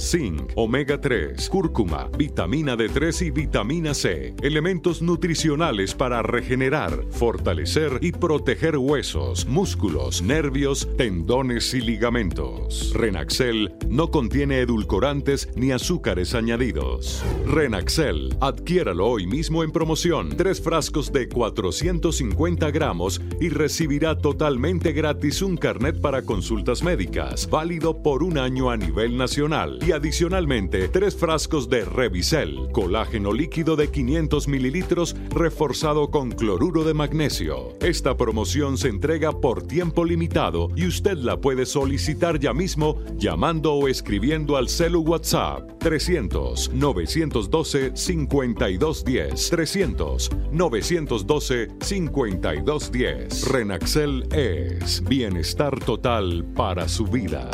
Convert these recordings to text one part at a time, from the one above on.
zinc, omega 3, cúrcuma, vitamina D3 y vitamina C. Elementos nutricionales para regenerar, fortalecer y proteger huesos, músculos, nervios, tendones y ligamentos. Renaxel no contiene edulcorantes ni azúcares añadidos. Renaxel, adquiéralo hoy mismo en promoción. 3 frascos de 450 gramos y recibirá totalmente gratis un carnet para consultas médicas, válido por 1 año a nivel nacional. Y adicionalmente, 3 frascos de Revisel, colágeno líquido de 500 mililitros reforzado con cloruro de magnesio. Esta promoción se entrega por tiempo limitado y usted la puede solicitar ya mismo llamando o escribiendo al celu WhatsApp 300-912-5210. 300-912-5210. Renaxel es bienestar total para su vida.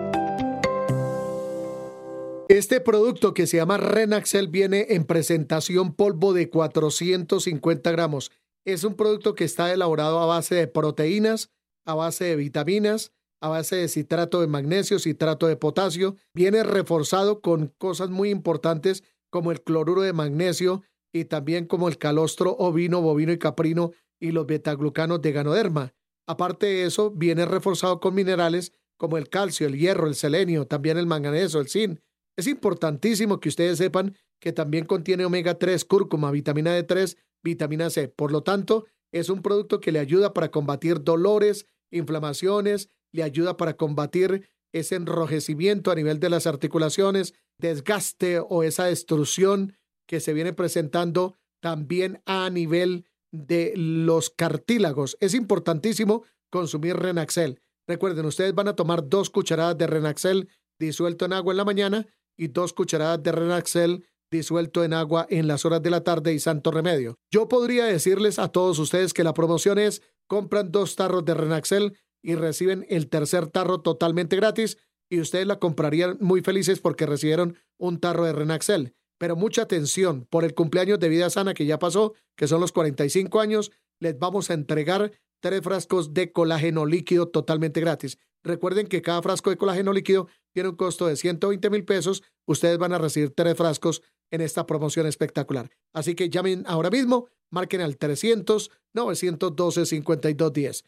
Este producto que se llama Renaxel viene en presentación polvo de 450 gramos. Es un producto que está elaborado a base de proteínas, a base de vitaminas, a base de citrato de magnesio, citrato de potasio. Viene reforzado con cosas muy importantes como el cloruro de magnesio y también como el calostro ovino, bovino y caprino y los betaglucanos de Ganoderma. Aparte de eso, viene reforzado con minerales como el calcio, el hierro, el selenio, también el manganeso, el zinc. Es importantísimo que ustedes sepan que también contiene omega 3, cúrcuma, vitamina D3, vitamina C. Por lo tanto, es un producto que le ayuda para combatir dolores, inflamaciones, le ayuda para combatir ese enrojecimiento a nivel de las articulaciones, desgaste o esa destrucción que se viene presentando también a nivel de los cartílagos. Es importantísimo consumir Renaxel. Recuerden, ustedes van a tomar 2 cucharadas de Renaxel disuelto en agua en la mañana y 2 cucharadas de Renaxel disuelto en agua en las horas de la tarde y santo remedio. Yo podría decirles a todos ustedes que la promoción es: compran 2 tarros de Renaxel y reciben el tercer tarro totalmente gratis, y ustedes la comprarían muy felices porque recibieron un tarro de Renaxel. Pero mucha atención, por el cumpleaños de Vida Sana que ya pasó, que son los 45 años, les vamos a entregar 3 frascos de colágeno líquido totalmente gratis. Recuerden que cada frasco de colágeno líquido tiene un costo de 120,000 pesos. Ustedes van a recibir 3 frascos en esta promoción espectacular. Así que llamen ahora mismo, marquen al 300-912-5210.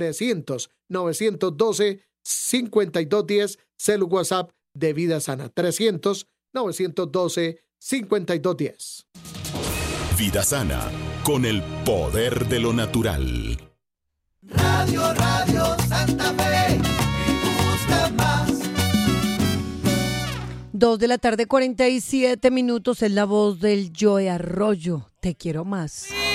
300-912-5210, celu WhatsApp de Vida Sana. 300-912-5210. Vida Sana, con el poder de lo natural. Radio Santa Fe, me gusta más. 2:47 p.m. es la voz del Joe Arroyo. Te quiero más.